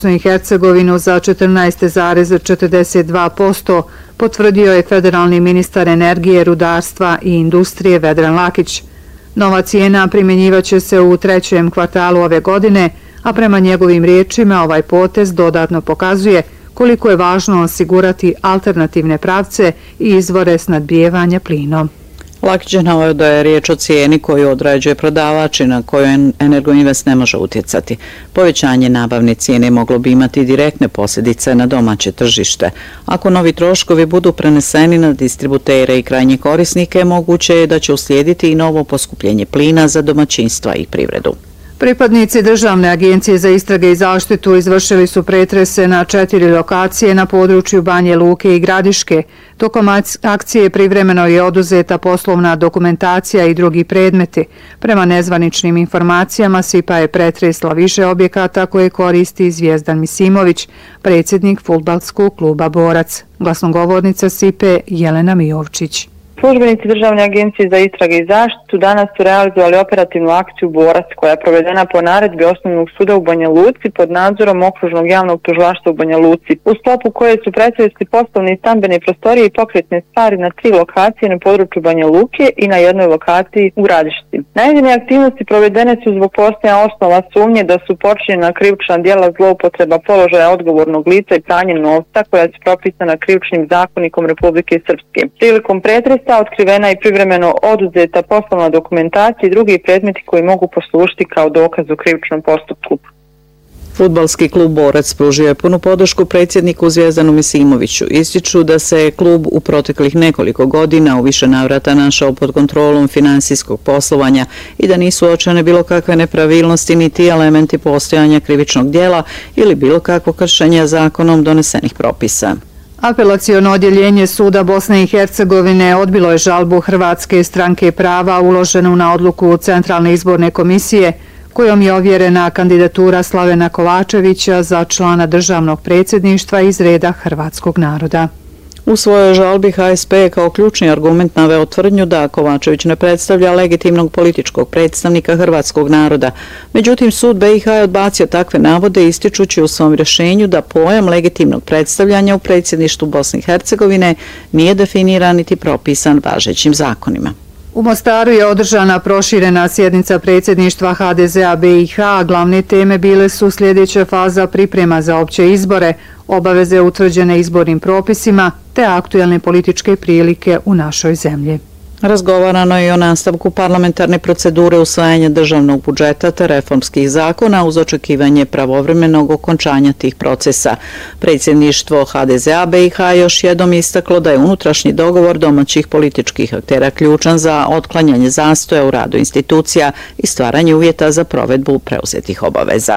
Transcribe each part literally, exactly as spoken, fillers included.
Bosnu i Hercegovinu za četrnaest zarez četrdeset dva posto potvrdio je federalni ministar energije, rudarstva i industrije Vedran Lakić. Nova cijena primjenjivaće se u trećem kvartalu ove godine, a prema njegovim riječima ovaj potez dodatno pokazuje koliko je važno osigurati alternativne pravce i izvore snadbijevanja plinom. Lakić je naveo da je riječ o cijeni koju određuje prodavač i na koju Energoinvest ne može utjecati. Povećanje nabavne cijene moglo bi imati direktne posljedice na domaće tržište. Ako novi troškovi budu preneseni na distributere i krajnje korisnike, moguće je da će uslijediti i novo poskupljenje plina za domaćinstva i privredu. Pripadnici Državne agencije za istrage i zaštitu izvršili su pretrese na četiri lokacije na području Banje Luke i Gradiške. Tokom akcije privremeno je oduzeta poslovna dokumentacija i drugi predmeti. Prema nezvaničnim informacijama S I P A je pretresla više objekata koje koristi Zvijezdan Misimović, predsjednik fudbalskog kluba Borac. Glasnogovornica S I P A Jelena Mijovčić. Službenici Državne agencije za istrage i zaštitu danas su realizovali operativnu akciju Borac koja je provedena po naredbi Osnovnog suda u Banja Luci pod nadzorom Okružnog javnog tužilaštva u Banja Luci, u sklopu koje su pretresli poslovne i stambene prostorije i pokretne stvari na tri lokacije na području Banja Luke i na jednoj lokaciji u Gradišci. Navedene aktivnosti provedene su zbog postojanja osnova sumnje da su počinjena krivična djela zloupotreba položaja odgovornog lica i pranje novca koja su propisana krivičnim zakonikom Republike Srpske. Prilikom pretresa otkrivena i privremeno oduzeta poslovna dokumentacija i drugi predmeti koji mogu poslužiti kao dokaz u krivičnom postupku. Fudbalski klub Borac pružio je punu podršku predsjedniku Zvijezdanu Misimoviću. Ističu da se klub u proteklih nekoliko godina u više navrata našao pod kontrolom finansijskog poslovanja i da nisu uočene bilo kakve nepravilnosti niti elementi postojanja krivičnog djela ili bilo kakvo kršenja zakonom donesenih propisa. Apelaciono odjeljenje Suda Bosne i Hercegovine odbilo je žalbu Hrvatske stranke prava uloženu na odluku Centralne izborne komisije kojom je ovjerena kandidatura Slavena Kovačevića za člana državnog predsjedništva iz reda hrvatskog naroda. U svojoj žalbi H S P je kao ključni argument naveo tvrdnju da Kovačević ne predstavlja legitimnog političkog predstavnika hrvatskog naroda. Međutim, sud B i H je odbacio takve navode ističući u svom rješenju da pojam legitimnog predstavljanja u predsjedništvu Bosne i Hercegovine nije definiran niti propisan važećim zakonima. U Mostaru je održana proširena sjednica predsjedništva H D Z A B i H. Glavne teme bile su sljedeća faza priprema za opće izbore, obaveze utvrđene izbornim propisima te aktuelne političke prilike u našoj zemlji. Razgovarano je i o nastavku parlamentarne procedure usvajanja državnog budžeta te reformskih zakona uz očekivanje pravovremenog okončanja tih procesa. Predsjedništvo H D Z A B i H još jednom istaklo da je unutrašnji dogovor domaćih političkih aktera ključan za otklanjanje zastoja u radu institucija i stvaranje uvjeta za provedbu preuzetih obaveza.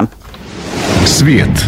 Svijet.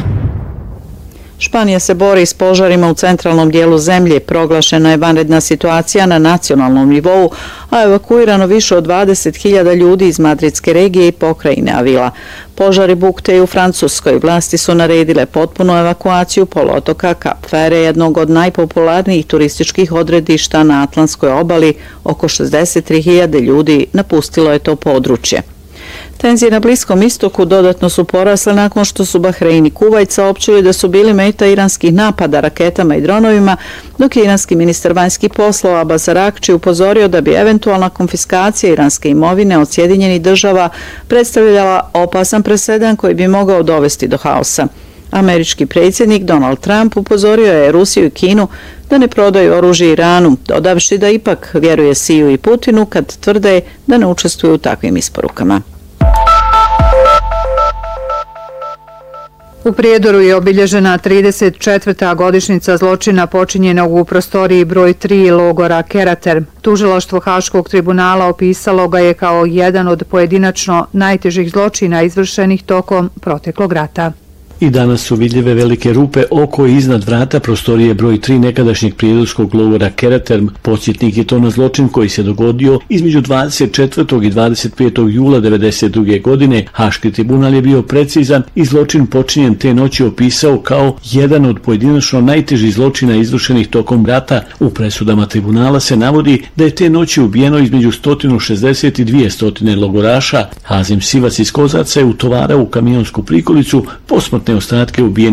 Španija se bori s požarima u centralnom dijelu zemlje, proglašena je vanredna situacija na nacionalnom nivou, a evakuirano više od dvadeset hiljada ljudi iz madridske regije i pokrajine Avila. Požari bukte i u Francuskoj. Vlasti su naredile potpunu evakuaciju poluotoka Cap Verde, jednog od najpopularnijih turističkih odredišta na Atlantskoj obali. Oko šezdeset tri hiljade ljudi napustilo je to područje. Tenzije na Bliskom istoku dodatno su porasle nakon što su Bahrein i Kuvajt saopćili da su bili meta iranskih napada raketama i dronovima, dok je iranski ministar vanjskih poslova Abbas Araghči upozorio da bi eventualna konfiskacija iranske imovine od Sjedinjenih država predstavljala opasan presedan koji bi mogao dovesti do haosa. Američki predsjednik Donald Trump upozorio je Rusiju i Kinu da ne prodaju oružje Iranu, dodavši da ipak vjeruje Siju i Putinu kad tvrde da ne učestvuju u takvim isporukama. U Prijedoru je obilježena trideset četvrta godišnjica zločina počinjenog u prostoriji broj tri logora Kerater. Tužilaštvo Haškog tribunala opisalo ga je kao jedan od pojedinačno najtežih zločina izvršenih tokom proteklog rata. I danas su vidljive velike rupe oko i iznad vrata prostorije broj tri nekadašnjeg prijedorskog logora Kerater. Podsjetnik je to na zločin koji se dogodio između dvadeset četvrtog i dvadeset petog jula devedeset druge. godine. Haški tribunal je bio precizan i zločin počinjen te noći opisao kao jedan od pojedinačno najtežih zločina izvršenih tokom rata. U presudama tribunala se navodi da je te noći ubijeno između sto šezdeset i dvjesto logoraša. Hazim Sivac iz Kozaca je utovarao u kamionsku prikolicu posmrtne ostatke ubijenih